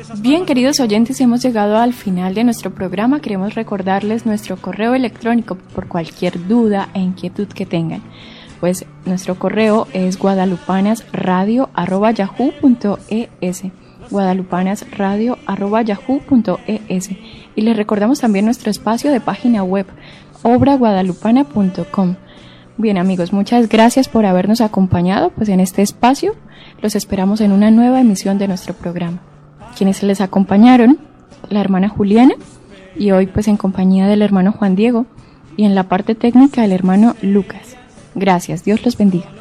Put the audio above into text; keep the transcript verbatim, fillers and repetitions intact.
Bien, queridos oyentes, hemos llegado al final de nuestro programa. Queremos recordarles nuestro correo electrónico por cualquier duda e inquietud que tengan. Pues nuestro correo es guadalupanasradio arroba yahoo punto es, guadalupanasradio arroba yahoo punto es. Y les recordamos también nuestro espacio de página web, obra guadalupana punto com. Bien, amigos, muchas gracias por habernos acompañado pues en este espacio. Los esperamos en una nueva emisión de nuestro programa. Quienes les acompañaron, la hermana Juliana, y hoy pues en compañía del hermano Juan Diego, y en la parte técnica el hermano Lucas. Gracias, Dios los bendiga.